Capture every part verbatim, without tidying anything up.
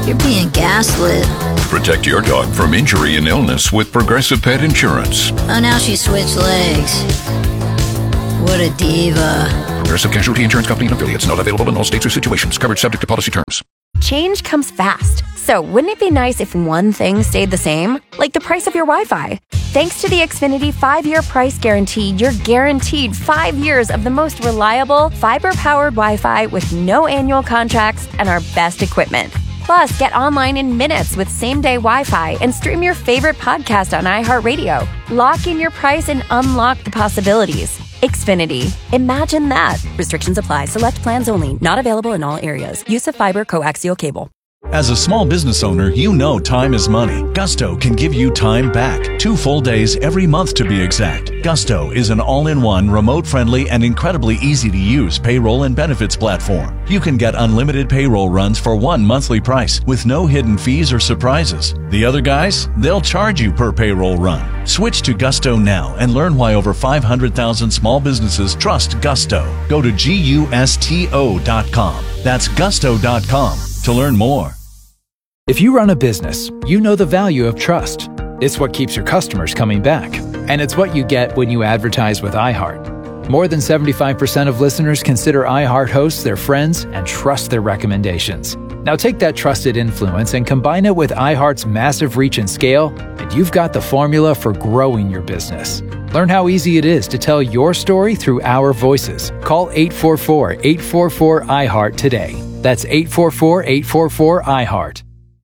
You're being gaslit. Protect your dog from injury and illness with Progressive Pet Insurance. Oh, now she switched legs. What a diva. Progressive Casualty Insurance Company and affiliates. Not available in all states or situations. Coverage subject to policy terms. Change comes fast. So wouldn't it be nice if one thing stayed the same? Like the price of your Wi-Fi. Thanks to the Xfinity five-year price guarantee, you're guaranteed five years of the most reliable, fiber-powered Wi-Fi with no annual contracts and our best equipment. Plus, get online in minutes with same-day Wi-Fi and stream your favorite podcast on iHeartRadio. Lock in your price and unlock the possibilities. Xfinity. Imagine that. Restrictions apply. Select plans only. Not available in all areas. Use of fiber coaxial cable. As a small business owner, you know time is money. Gusto can give you time back. Two full days every month to be exact. Gusto is an all-in-one, remote-friendly, and incredibly easy-to-use payroll and benefits platform. You can get unlimited payroll runs for one monthly price with no hidden fees or surprises. The other guys, they'll charge you per payroll run. Switch to Gusto now and learn why over five hundred thousand small businesses trust Gusto. Go to gusto dot com. That's gusto dot com to learn more. If you run a business, you know the value of trust. It's what keeps your customers coming back. And it's what you get when you advertise with iHeart. More than seventy-five percent of listeners consider iHeart hosts their friends and trust their recommendations. Now take that trusted influence and combine it with iHeart's massive reach and scale, and you've got the formula for growing your business. Learn how easy it is to tell your story through our voices. Call eight four four, eight four four, iHeart today. That's eight four four, eight four four, iHeart.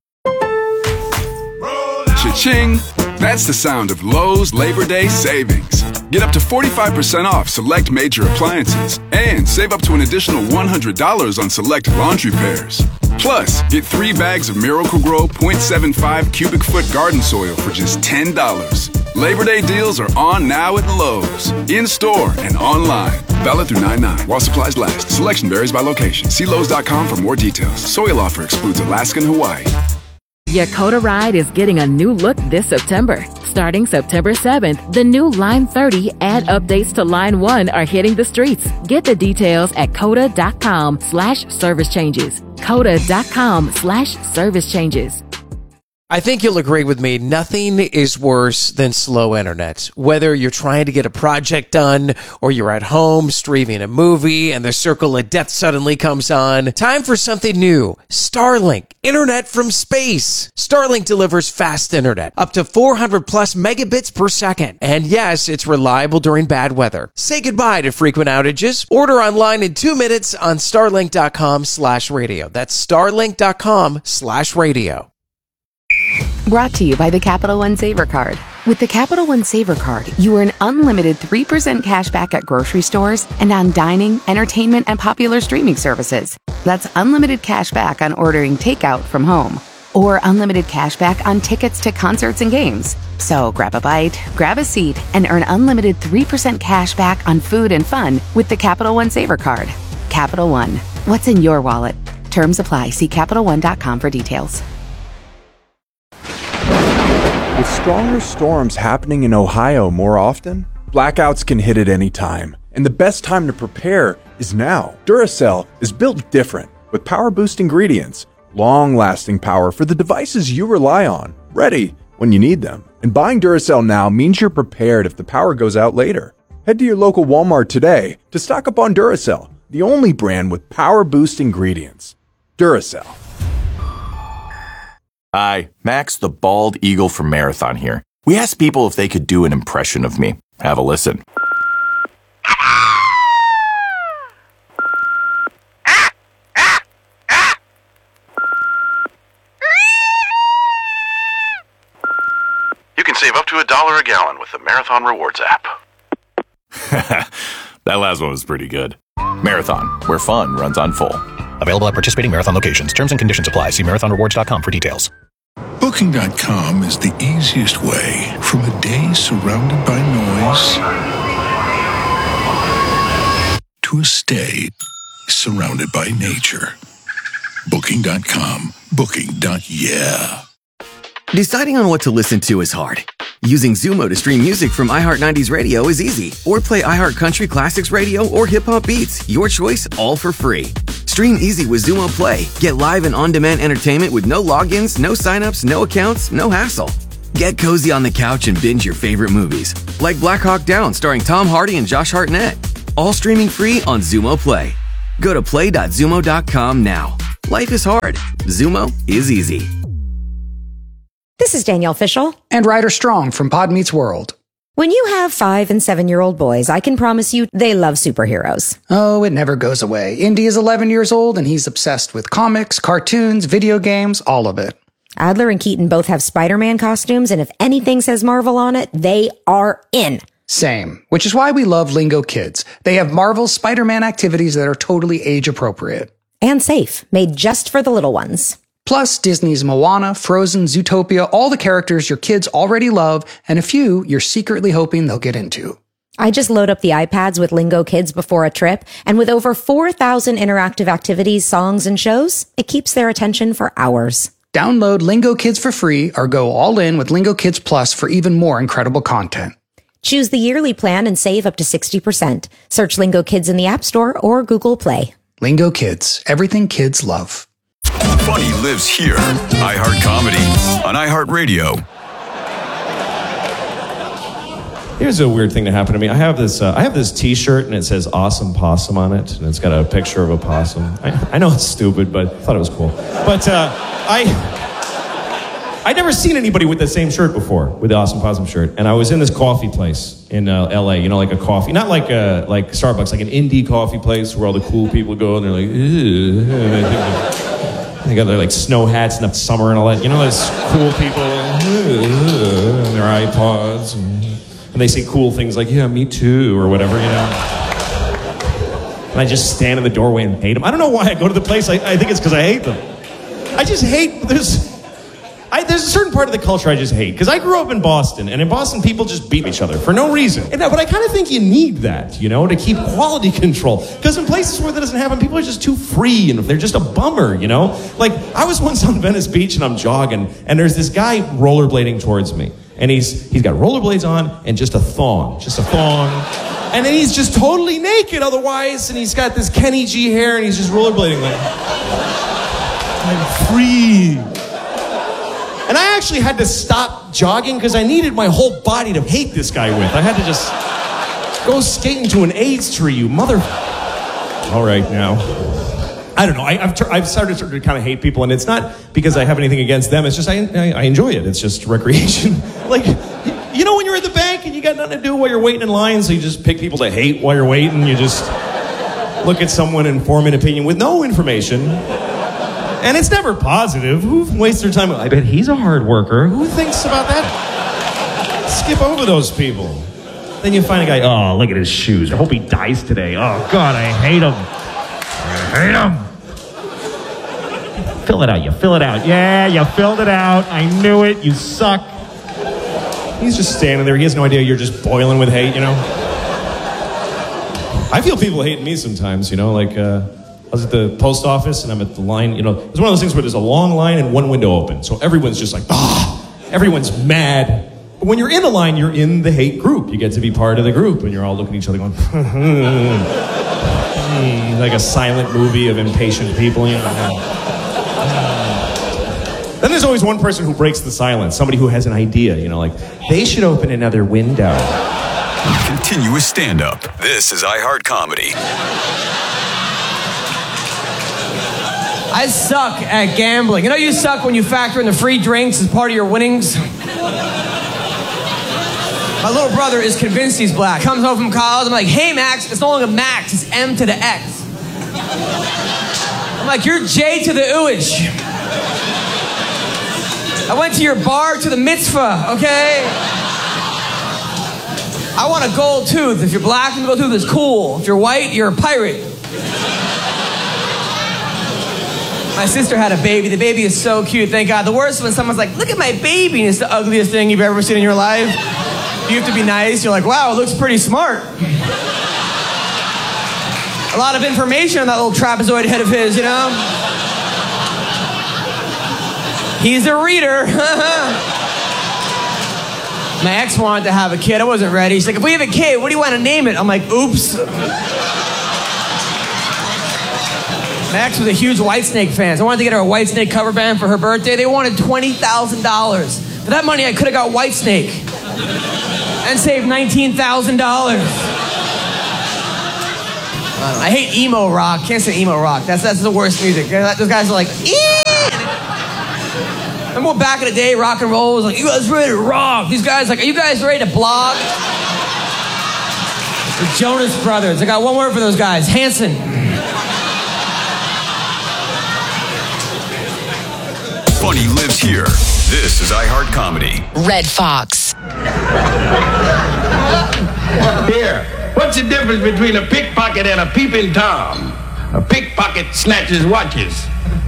Cha-ching! That's the sound of Lowe's Labor Day savings. Get up to forty-five percent off select major appliances and save up to an additional one hundred dollars on select laundry pairs. Plus, get three bags of Miracle-Gro point seven five cubic foot garden soil for just ten dollars. Labor Day deals are on now at Lowe's, in-store and online. Valid through nine nine while supplies last. Selection varies by location. See Lowe's dot com for more details. Soil offer excludes Alaska and Hawaii. Yakota Ride is getting a new look this September. Starting September seventh, the new Line thirty ad updates to Line one are hitting the streets. Get the details at coda dot com slash service changes. coda dot com slash service changes. I think you'll agree with me. Nothing is worse than slow internet. Whether you're trying to get a project done or you're at home streaming a movie and the circle of death suddenly comes on, time for something new. Starlink, internet from space. Starlink delivers fast internet, up to four hundred plus megabits per second. And yes, it's reliable during bad weather. Say goodbye to frequent outages. Order online in two minutes on starlink dot com slash radio. That's starlink dot com slash radio. Brought to you by the Capital One Saver Card. With the Capital One Saver Card, you earn unlimited three percent cash back at grocery stores and on dining, entertainment, and popular streaming services. That's unlimited cash back on ordering takeout from home, or unlimited cash back on tickets to concerts and games. So grab a bite, grab a seat, and earn unlimited three percent cash back on food and fun with the Capital One Saver Card. Capital One. What's in your wallet? Terms apply. See Capital One dot com for details. With stronger storms happening in Ohio more often, blackouts can hit at any time, and the best time to prepare is now. Duracell is built different, with power-boost ingredients, long-lasting power for the devices you rely on, ready when you need them. And buying Duracell now means you're prepared if the power goes out later. Head to your local Walmart today to stock up on Duracell, the only brand with power-boost ingredients. Duracell. Hi, Max the Bald Eagle from Marathon here. We asked people if they could do an impression of me. Have a listen. You can save up to a dollar a gallon with the Marathon Rewards app. That last one was pretty good. Marathon, where fun runs on full. Available at participating Marathon locations. Terms and conditions apply. See marathon rewards dot com for details. Booking dot com is the easiest way from a day surrounded by noise to a stay surrounded by nature. Booking dot com. Booking. Yeah. Deciding on what to listen to is hard. Using Zumo to stream music from iHeart nineties Radio is easy. Or play iHeart Country Classics Radio or Hip Hop Beats. Your choice, all for free. Stream easy with Xumo Play. Get live and on-demand entertainment with no logins, no signups, no accounts, no hassle. Get cozy on the couch and binge your favorite movies, like Black Hawk Down starring Tom Hardy and Josh Hartnett. All streaming free on Xumo Play. Go to play dot xumo dot com now. Life is hard. Xumo is easy. This is Danielle Fishel. And Ryder Strong from Pod Meets World. When you have five and seven-year-old boys, I can promise you they love superheroes. Oh, it never goes away. Indy is eleven years old, and he's obsessed with comics, cartoons, video games, all of it. Adler and Keaton both have Spider-Man costumes, and if anything says Marvel on it, they are in. Same, which is why we love Lingo Kids. They have Marvel's Spider-Man activities that are totally age-appropriate. And safe, made just for the little ones. Plus, Disney's Moana, Frozen, Zootopia, all the characters your kids already love, and a few you're secretly hoping they'll get into. I just load up the iPads with Lingo Kids before a trip, and with over four thousand interactive activities, songs, and shows, it keeps their attention for hours. Download Lingo Kids for free or go all in with Lingo Kids Plus for even more incredible content. Choose the yearly plan and save up to sixty percent. Search Lingo Kids in the App Store or Google Play. Lingo Kids, everything kids love. Funny lives here. iHeart Comedy on iHeartRadio. Here's a weird thing that happened to me. I have this uh, I have this T-shirt and it says "Awesome Possum" on it, and it's got a picture of a possum. I, I know it's stupid, but I thought it was cool. But uh, I I'd never seen anybody with the same shirt before, with the Awesome Possum shirt. And I was in this coffee place in uh, L A, you know, like a coffee, not like a, like Starbucks, like an indie coffee place where all the cool people go and they're like, "Ew." They got their like snow hats in the summer and all that. You know, those cool people and their iPods. And, and they say cool things like, "Yeah, me too," or whatever, you know. And I just stand in the doorway and hate them. I don't know why I go to the place. I, I think it's because I hate them. I just hate, there's, I, there's a certain part of the culture I just hate. Because I grew up in Boston, and in Boston, people just beat each other for no reason. And, but I kind of think you need that, you know, to keep quality control. Because in places where that doesn't happen, people are just too free, and they're just a bummer, you know? Like, I was once on Venice Beach, and I'm jogging, and there's this guy rollerblading towards me. And he's he's got rollerblades on and just a thong. Just a thong. And then he's just totally naked otherwise, and he's got this Kenny G hair, and he's just rollerblading like, I'm free. And I actually had to stop jogging because I needed my whole body to hate this guy with. I had to just go skating to an AIDS tree, you mother... All right, now. I don't know. I, I've, I've started to kind of hate people, and it's not because I have anything against them. It's just I, I, I enjoy it. It's just recreation. Like, you know when you're at the bank and you got nothing to do while you're waiting in line, so you just pick people to hate while you're waiting. You just look at someone and form an opinion with no information. And it's never positive. Who wastes their time? I bet he's a hard worker. Who thinks about that? Skip over those people. Then you find a guy, oh, look at his shoes. I hope he dies today. Oh, God, I hate him. I hate him. Fill it out. You fill it out. Yeah, you filled it out. I knew it. You suck. He's just standing there. He has no idea you're just boiling with hate, you know? I feel people hating me sometimes, you know? Like, uh, I was at the post office, and I'm at the line, you know? It's one of those things where there's a long line and one window open. So everyone's just like, ah! Everyone's mad. But when you're in a line, you're in the hate group. You get to be part of the group, and you're all looking at each other going, like a silent movie of impatient people, you know? Then there's always one person who breaks the silence, somebody who has an idea, you know, like, they should open another window. Continuous stand-up. This is iHeart Comedy. I suck at gambling. You know you suck when you factor in the free drinks as part of your winnings? My little brother is convinced he's black. Comes home from college, I'm like, hey, Max, it's no longer Max, it's M to the X. I'm like, you're J to the Uish. I went to your bar to the mitzvah, okay? I want a gold tooth. If you're black, a gold tooth is cool. If you're white, you're a pirate. My sister had a baby. The baby is so cute, thank God. The worst is when someone's like, look at my baby, and it's the ugliest thing you've ever seen in your life. You have to be nice. You're like, wow, it looks pretty smart. A lot of information on that little trapezoid head of his, you know? He's a reader. My ex wanted to have a kid. I wasn't ready. She's like, if we have a kid, what do you want to name it? I'm like, oops. My ex was a huge Whitesnake fan. So I wanted to get her a Whitesnake cover band for her birthday. They wanted twenty thousand dollars. For that money, I could have got Whitesnake and saved nineteen thousand dollars. I hate emo rock. Can't say emo rock. That's that's the worst music. Those guys are like, eee! Remember back in the day, rock and roll was like, you guys ready to rock? These guys like, are you guys ready to blog? The Jonas Brothers. I got one word for those guys. Hanson. Funny lives here. This is iHeart Comedy. Red Fox. Here, what's the difference between a pickpocket and a peeping Tom? A pickpocket snatches watches.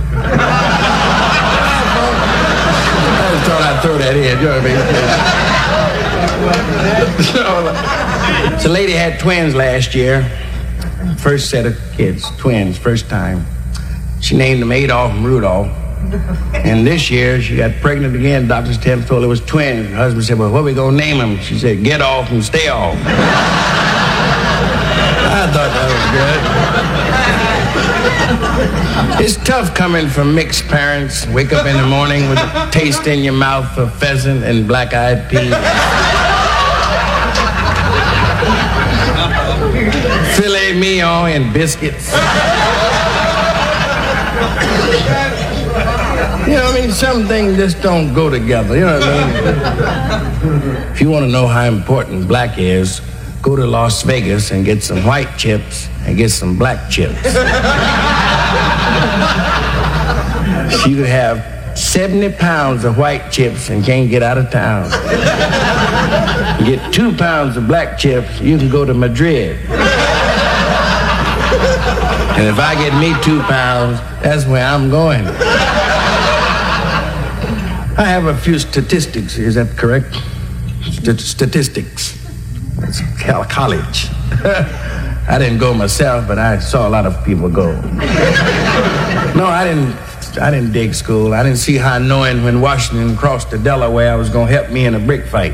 I just thought I'd throw that in, you know what I mean? So, so, lady had twins last year. First set of kids, twins, first time. She named them Adolph and Rudolph. And this year, she got pregnant again. Doctors told her it was twins. Her husband said, well, what are we going to name them? She said, get off and stay off. I thought that was good. It's tough coming from mixed parents. Wake up in the morning with a taste in your mouth of pheasant and black-eyed peas. Filet mignon and biscuits. You know what I mean? Some things just don't go together. You know what I mean? If you want to know how important black is, go to Las Vegas and get some white chips and get some black chips. She could have seventy pounds of white chips and can't get out of town. You get two pounds of black chips, you can go to Madrid. And if I get me two pounds, that's where I'm going. I have a few statistics, is that correct? St- statistics. It's college. I didn't go myself, but I saw a lot of people go. No, I didn't I didn't dig school. I didn't see how knowing when Washington crossed the Delaware was going to help me in a brick fight.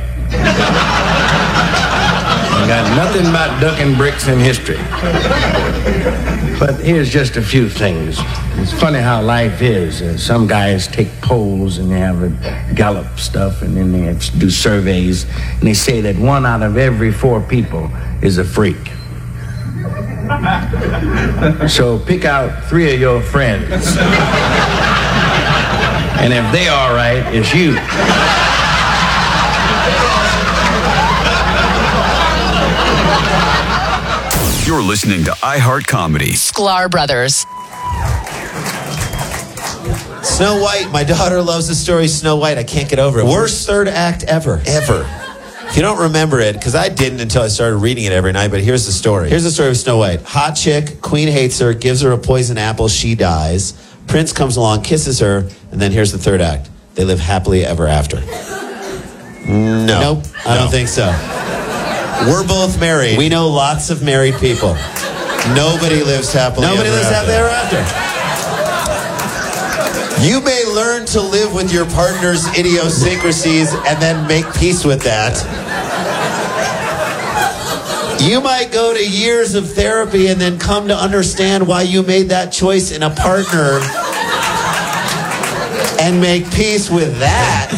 I got nothing about ducking bricks in history. But here's just a few things. It's funny how life is. Uh, some guys take polls and they have a Gallup stuff and then they have to do surveys and they say that one out of every four people is a freak. So pick out three of your friends. And if they all right, it's you. You're listening to iHeart Comedy. Sklar Brothers. Snow White. My daughter loves the story Snow White. I can't get over it. Worst third act ever. Ever. If you don't remember it, because I didn't until I started reading it every night, but here's the story. Here's the story of Snow White. Hot chick, queen hates her, gives her a poison apple, she dies. Prince comes along, kisses her, and then here's the third act. They live happily ever after. No. Nope. I no. don't think so. We're both married. We know lots of married people. Nobody lives happily Nobody ever lives after. happily ever after. You may learn to live with your partner's idiosyncrasies and then make peace with that. You might go to years of therapy and then come to understand why you made that choice in a partner and make peace with that.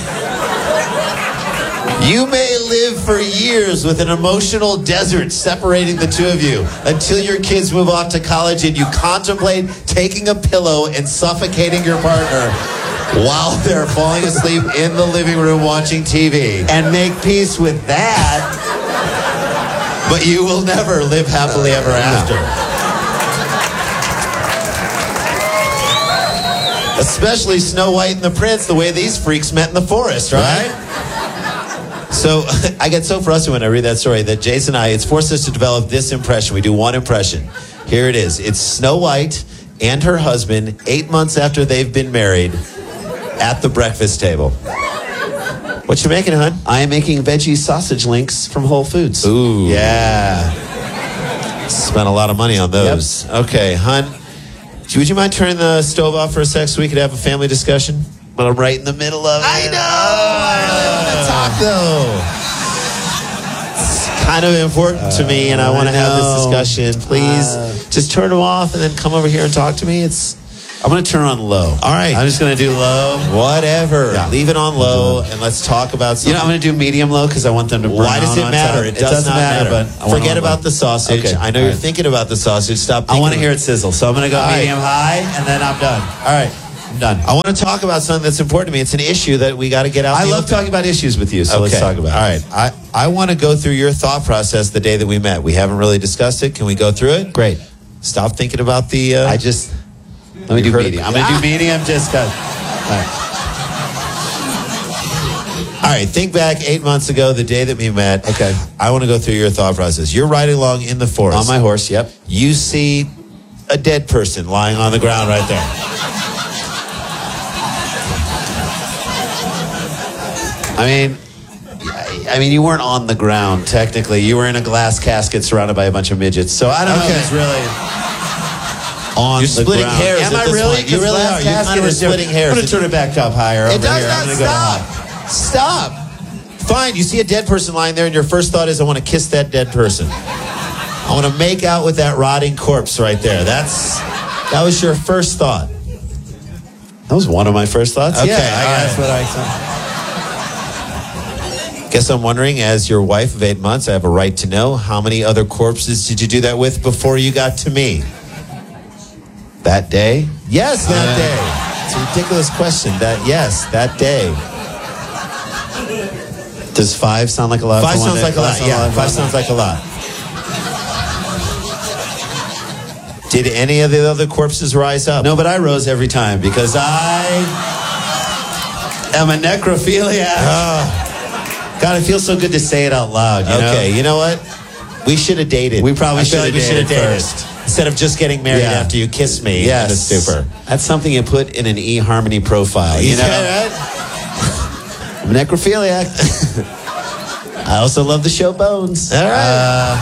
You may live for years with an emotional desert separating the two of you until your kids move off to college and you contemplate taking a pillow and suffocating your partner while they're falling asleep in the living room watching T V and make peace with that, but you will never live happily ever after. Especially Snow White and the Prince, the way these freaks met in the forest, right? right? So I get so frustrated when I read that story that Jason and I, it's forced us to develop this impression. We do one impression. Here it is. It's Snow White and her husband, eight months after they've been married, at the breakfast table. What you making, hon? I am making veggie sausage links from Whole Foods. Ooh. Yeah. Spent a lot of money on those. Yep. Okay, hon. Would you mind turning the stove off for a sec so we could have a family discussion? But I'm right in the middle of it. I know! I really want to talk, though. kind of important to me, and I want to have this discussion. Please, uh, just turn them off and then come over here and talk to me. It's. I'm going to turn on low. All right. I'm just going to do low. Whatever. Yeah. Leave it on low, and let's talk about something. You know, I'm going to do medium low because I want them to burn. Why does it matter? It, it does, does not matter. matter but forget about the sausage. Okay. I know All you're right. thinking about the sausage. Stop thinking. I want to hear it sizzle. So I'm going to go All medium right. high, and then I'm done. All right. I'm done. I want to talk about something that's important to me. It's an issue that we got to get out. I love talking about issues with you, so okay. let's talk about it. All right. I, I want to go through your thought process the day that we met. We haven't really discussed it. Can we go through it? Great. Stop thinking about the... Uh, I just... Let me do medium. I'm going to do medium just because... All right. All right. Think back eight months ago, the day that we met. Okay. I want to go through your thought process. You're riding along in the forest. On my horse, yep. You see a dead person lying on the ground right there. I mean, I mean, you weren't on the ground, technically. You were in a glass casket surrounded by a bunch of midgets. So I don't okay. know if it's really on You're the splitting ground. hairs Am I really? You really are. You kind of splitting hairs. I'm going to turn it back up higher. It does here. not I'm stop. Go stop. Fine. You see a dead person lying there, and your first thought is, I want to kiss that dead person. I want to make out with that rotting corpse right there. That's That was your first thought. That was one of my first thoughts? Okay, yeah, I that's what I thought. Guess I'm wondering, as your wife of eight months, I have a right to know, how many other corpses did you do that with before you got to me? That day? Yes, that uh, day. It's a ridiculous question. That yes, that day. Does five sound like a lot? Five sounds like a lot. Yeah, five sounds like a lot. Did any of the other corpses rise up? No, but I rose every time because I am a necrophiliac. Oh. God, it feels so good to say it out loud. You okay, know? You know what? We should have dated. We probably should have like dated, dated first. Instead of just getting married yeah. after you kiss me yes. in a stupor. That's something you put in an eHarmony profile. You know? Right? I'm a necrophiliac. I also love the show Bones. All right. Uh,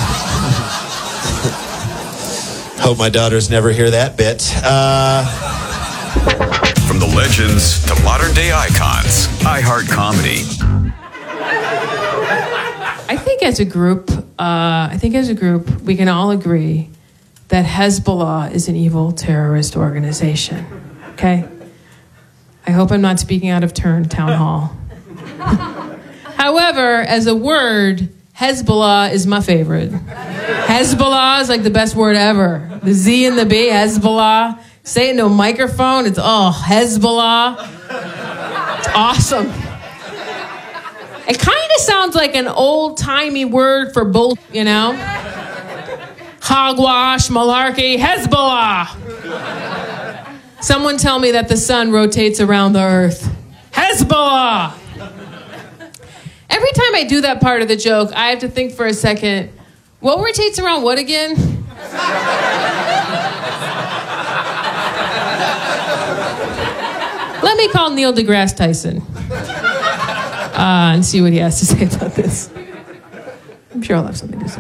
hope my daughters never hear that bit. Uh, From the legends to modern day icons, iHeart Comedy. I think as a group, uh, I think as a group, we can all agree that Hezbollah is an evil terrorist organization. Okay? I hope I'm not speaking out of turn, town hall. However, as a word, Hezbollah is my favorite. Hezbollah is like the best word ever. The Z and the B, Hezbollah. Say it into a microphone, it's, oh, Hezbollah. It's awesome. It kind of sounds like an old-timey word for bull, you know? Hogwash, malarkey, Hezbollah. Someone tell me that the sun rotates around the earth. Hezbollah. Every time I do that part of the joke, I have to think for a second, what rotates around what again? Let me call Neil deGrasse Tyson. Uh, and see what he has to say about this. I'm sure I'll have something to say.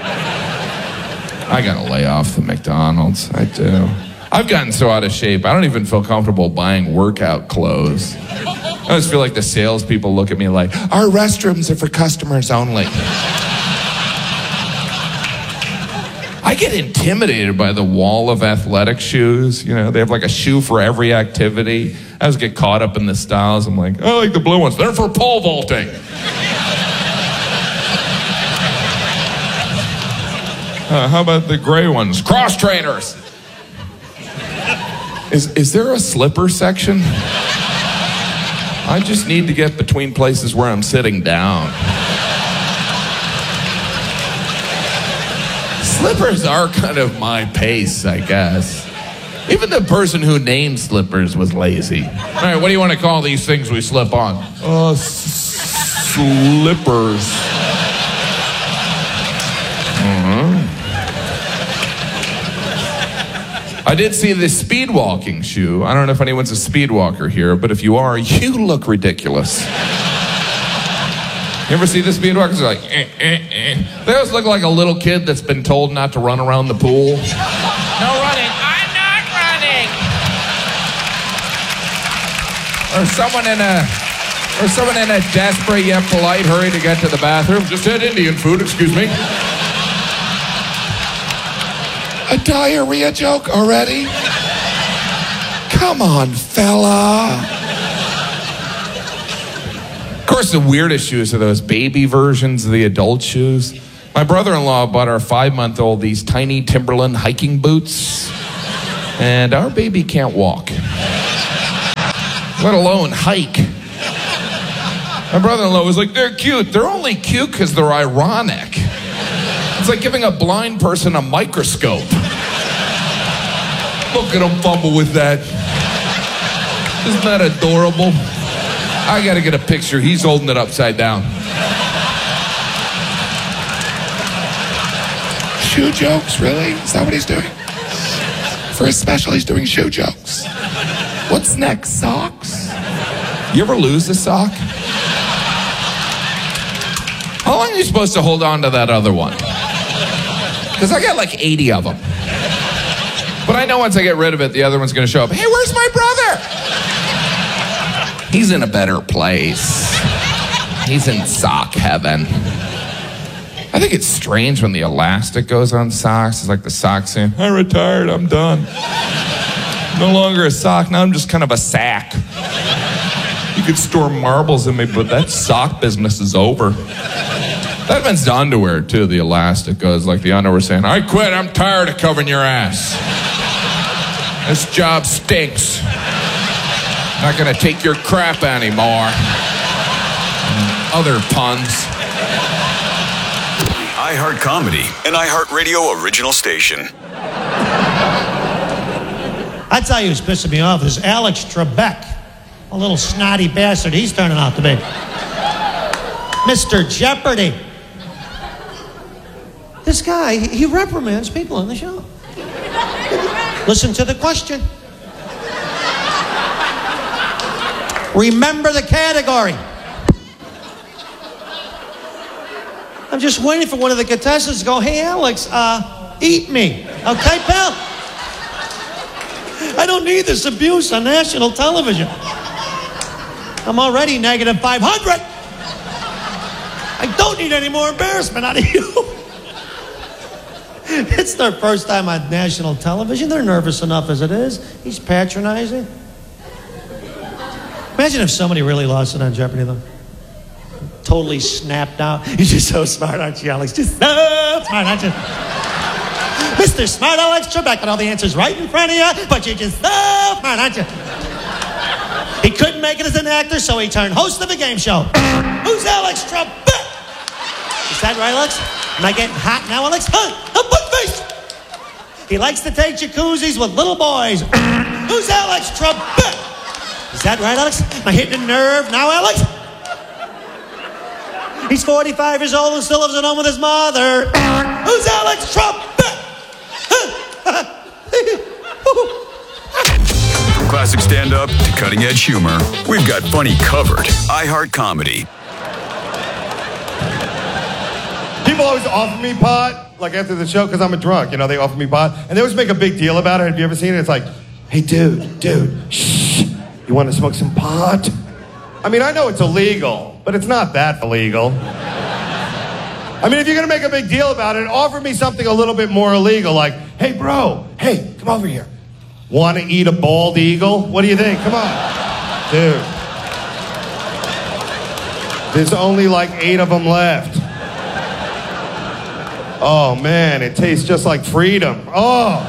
I gotta lay off the McDonald's. I do. I've gotten so out of shape, I don't even feel comfortable buying workout clothes. I just feel like the salespeople look at me like, our restrooms are for customers only. I get intimidated by the wall of athletic shoes. You know, they have like a shoe for every activity. I just get caught up in the styles. I'm like, I like the blue ones. They're for pole vaulting. Uh, how about the gray ones? Cross trainers. Is is there a slipper section? I just need to get between places where I'm sitting down. Slippers are kind of my pace, I guess. Even the person who named slippers was lazy. All right, what do you want to call these things we slip on? Uh, s- slippers. Uh-huh. I did see this speed walking shoe. I don't know if anyone's a speed walker here, but if you are, you look ridiculous. You ever see the speed walkers? They're like, eh, eh, eh. They always look like a little kid that's been told not to run around the pool. No running. I'm not running. Or someone in a Or someone in a desperate yet polite hurry to get to the bathroom. Just had Indian food, excuse me. A diarrhea joke already? Come on, fella. Of course, the weirdest shoes are those baby versions of the adult shoes. My brother-in-law bought our five-month-old these tiny Timberland hiking boots. And our baby can't walk. Let alone hike. My brother-in-law was like, they're cute. They're only cute because they're ironic. It's like giving a blind person a microscope. Look at him fumble with that. Isn't that adorable? I gotta get a picture. He's holding it upside down. Shoe jokes, really? Is that what he's doing? For his special, he's doing shoe jokes. What's next, socks? You ever lose a sock? How long are you supposed to hold on to that other one? Because I got like eighty of them. But I know once I get rid of it, the other one's going to show up. Hey, where's my brother? He's in a better place. He's in sock heaven. I think it's strange when the elastic goes on socks. It's like the sock saying, I retired, I'm done. No longer a sock, now I'm just kind of a sack. You could store marbles in me, but that sock business is over. That means the underwear, too. The elastic goes like the underwear saying, I quit, I'm tired of covering your ass. This job stinks. Not gonna take your crap anymore. And other puns. iHeart Comedy, an iHeartRadio original station. I tell you who's pissing me off is Alex Trebek. A little snotty bastard he's turning out to be. Mister Jeopardy. This guy, he reprimands people on the show. Listen to the question. Remember the category. I'm just waiting for one of the contestants to go, hey, Alex, uh, eat me. Okay, pal? I don't need this abuse on national television. I'm already negative five hundred. I don't need any more embarrassment out of you. It's their first time on national television. They're nervous enough as it is. He's patronizing. Imagine if somebody really lost it on Jeopardy, though. Totally snapped out. You're just so smart, aren't you, Alex? Just so smart, aren't you? Mister Smart Alex Trebek, and all the answers right in front of you, but you're just so smart, aren't you? He couldn't make it as an actor, so he turned host of a game show. Who's Alex Trebek? Is that right, Alex? Am I getting hot now, Alex? Huh? A butt face! He likes to take jacuzzis with little boys. Who's Alex Trebek? Is that right, Alex? Am I hitting a nerve now, Alex? He's forty-five years old and still lives at home with his mother. Who's Alex Trebek? From classic stand-up to cutting-edge humor, we've got funny covered. iHeart Comedy. People always offer me pot, like after the show, because I'm a drunk. You know, they offer me pot, and they always make a big deal about it. Have you ever seen it? It's like, hey, dude, dude, shh, you want to smoke some pot? I mean, I know it's illegal, but it's not that illegal. I mean, if you're going to make a big deal about it, offer me something a little bit more illegal, like, hey, bro, hey, come over here. Want to eat a bald eagle? What do you think? Come on. Dude. There's only like eight of them left. Oh, man, it tastes just like freedom. Oh.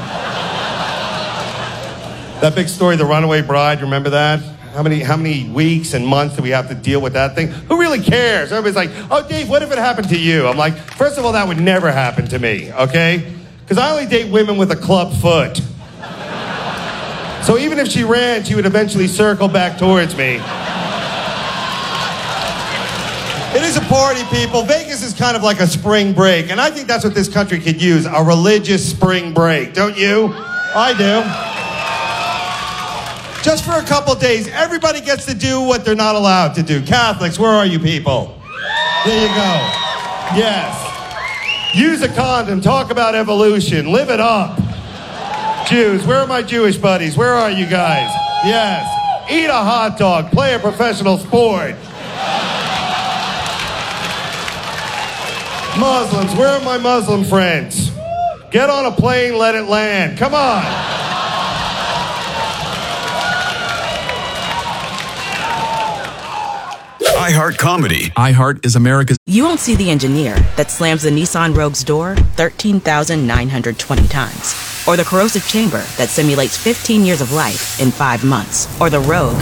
That big story, The Runaway Bride, remember that? How many how many weeks and months do we have to deal with that thing? Who really cares? Everybody's like, oh, Dave, what if it happened to you? I'm like, first of all, that would never happen to me, okay? Because I only date women with a club foot. So even if she ran, she would eventually circle back towards me. It is a party, people. Vegas is kind of like a spring break, and I think that's what this country could use, a religious spring break, don't you? I do. Just for a couple days, everybody gets to do what they're not allowed to do. Catholics, where are you people? There you go. Yes. Use a condom, talk about evolution, live it up. Jews, where are my Jewish buddies? Where are you guys? Yes. Eat a hot dog, play a professional sport. Muslims, where are my Muslim friends? Get on a plane, let it land. Come on. iHeart Comedy. iHeart is America's. You won't see the engineer that slams the Nissan Rogue's door thirteen thousand nine hundred twenty times. Or the corrosive chamber that simulates fifteen years of life in five months. Or the Rogue